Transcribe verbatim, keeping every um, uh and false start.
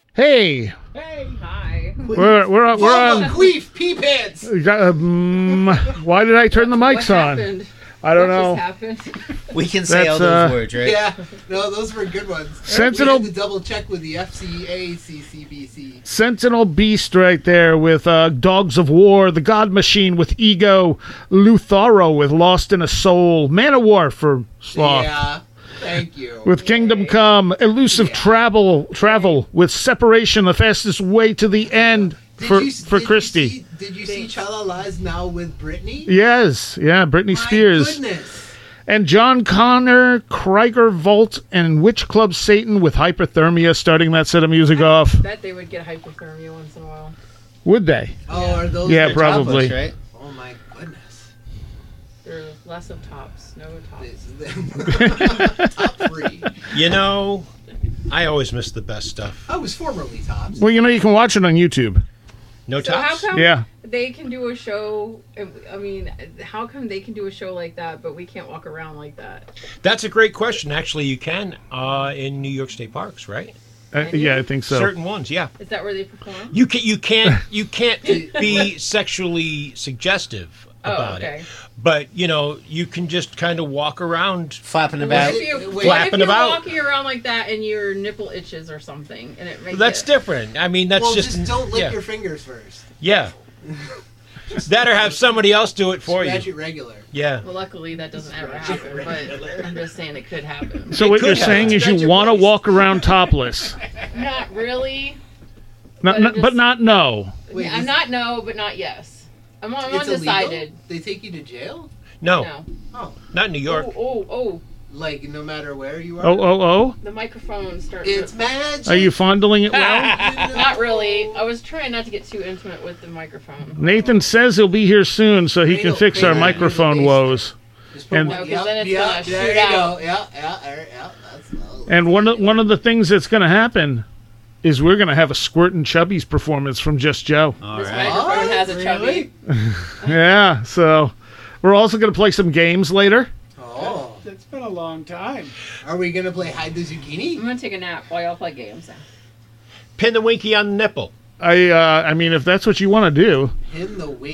Hey, Hey. Hi. we're we're we're Welcome, on. Queef, pee pants. Um, why did I turn the mics what on? happened? I don't what know. Just happened? We can say That's, all those uh, words, right? Yeah, no, those were good ones. Sentinel- We had to double check with the F C A C C B C. Sentinel Beast right there with uh, Dogs of War, The God Machine with Ego, Lutharo with Lost in a Soul, Man of War for Sloth. Yeah, thank you. With Kingdom Come, Elusive Yeah. Travel, Travel with Separation, the fastest way to the end Did for you- for did Christy. You see, did you see Chalala's now with Britney? Yes, yeah, Britney My Spears. goodness. And John Connor, Krieger Volt, and Witch Club Satan with Hyperthermia starting that set of music off. Bet they would get hypothermia once in a while. Would they? Oh, are those? Yeah, the probably. Topless, right? Oh my goodness. There's less of tops, no tops. This- Top three. You know, I always miss the best stuff. I was formerly tops. Well, you know, you can watch it on YouTube. No So how tops. come Yeah. they can do a show? I mean, how come they can do a show like that, but we can't walk around like that? That's a great question. Actually, you can uh, in New York State parks, right? Uh, yeah, I think so. Certain ones, yeah. Is that where they perform? You can you can't you can't be sexually suggestive Oh, about okay. it, but you know you can just kind of walk around. Flapping What about. if, you, Wait, what flapping if you're about. walking around like that and your nipple itches or something, and it makes That's it, different. I mean, that's well, just, just, don't lick yeah. your fingers first. Yeah. That or have somebody else do it for Scratch you. it regular. Yeah. Well, luckily that doesn't ever happen, but I'm just saying it could happen. So It what could you're happen. saying is Stretch you your want to waist. walk around topless, Not really. not, But not- just- but not no. Wait, I'm is- not no, but not yes. I'm, I'm It's undecided. illegal? They take you to jail? No, No. Oh, not in New York. Oh, oh, oh. like no matter where you are. Oh oh oh! The microphone starts. It's magic. Are you fondling it well? Not really. I was trying not to get too intimate with the microphone. Nathan says he'll be here soon so he can Cradle, fix our cradle, microphone cradle, woes. Just put and- one- No, 'cause yep, then it's yep, gonna there shoot you out. go. Yeah, yeah, yeah, yeah. That's well, And one of, one of the things that's going to happen is we're going to have a Squirt and Chubby's performance from Just Joe. All This right. microphone What? has a Really? chubby. Yeah, so we're also going to play some games later. Oh, It's been a long time. are we gonna play hide the I'm zucchini? gonna take a nap while y'all play games. Pin the winky on the nipple. I uh, I mean, if that's what you want to do. Pin the wing.